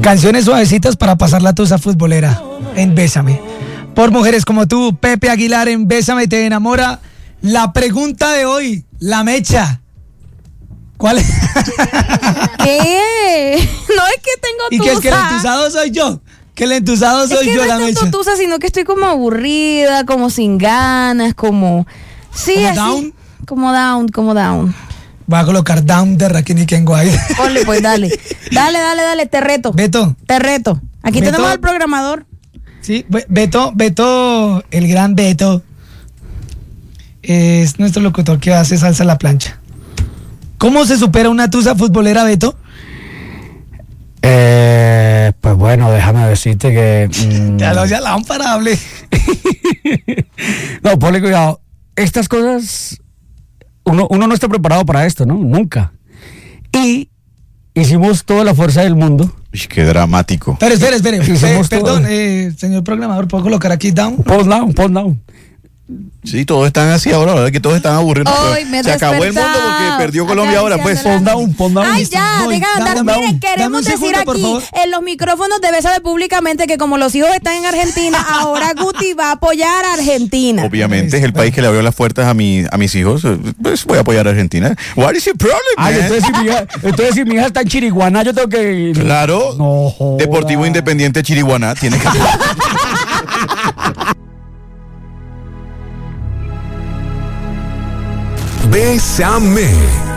Canciones suavecitas para pasar la tusa futbolera en Bésame. Por mujeres como tú, Pepe Aguilar en Bésame te enamora. La pregunta de hoy, la mecha. ¿Cuál es? ¿Qué? No es que tengo tusa. ¿Y que es que el entusado soy yo? Que el entusado soy yo, la mecha. No es tanto tusa, sino que estoy como aburrida, como sin ganas, como... Sí, ¿Como así. down? Como down. Voy a colocar Down de Rakim y Kenway. Ponle, pues, dale. Dale, te reto. Beto. Te reto. Aquí Beto. tenemos al programador. Sí, Beto, el gran Beto, es nuestro locutor que hace salsa a la plancha. ¿Cómo se supera una tusa futbolera, Beto? Pues bueno, déjame decirte que... Ya lo la imparable. No, ponle cuidado. Estas cosas, uno no está preparado para esto, ¿no? Nunca. Y hicimos toda la fuerza del mundo. Uy, qué dramático. Pero espere. Hicimos Perdón, todo. señor programador, ¿puedo colocar aquí Down? Pon down. Sí, todos están así ahora, la verdad que todos están aburridos. Ay, me he Se acabó el mundo porque perdió Colombia ahora, pues. Pon down. Ay, Listo. ya, Voy, deja de andar. dame Miren, un queremos decir segundo, por aquí favor. en los micrófonos de Bésame públicamente que como los hijos están en Argentina, ahora Guti va a apoyar a Argentina. Obviamente es el país que le abrió las puertas a mis hijos. Pues voy a apoyar a Argentina. What is your problem, Ay, man? entonces si mi hija está en Chiriguaná, yo tengo que... Claro. No joda. Deportivo Independiente Chiriguaná tiene que... Bésame.